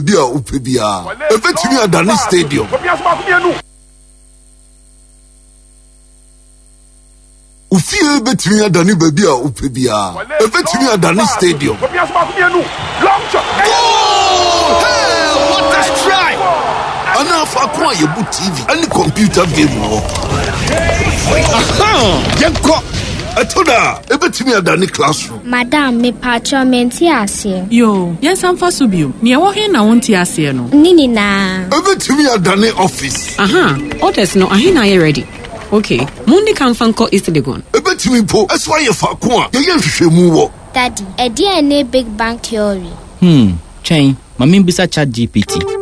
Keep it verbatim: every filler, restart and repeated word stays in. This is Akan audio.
Bia upebia. Ebetimi adani stadium. Ufie betimi adani baby a upebia. Ebetimi adani stadium. Hey, what a strike! Ana fa kwa yebu T V any computer game wo. Aha! Yenko Atoda, ebetimi adani classroom. Madam, me patcho menti ase. Yo, yes am fa so bio. Me wo he na wonti ase no. Nini na. Ebetimi adani office. Aha, orders no ahina ye ready. Okay, mundi kan fanko East Legon. Ebetimi po, eswa ye fa kwa. Ye ye hwehwemu wo. Daddy, e dia ne big bang theory. Hmm, chain, mami bisa chat G P T.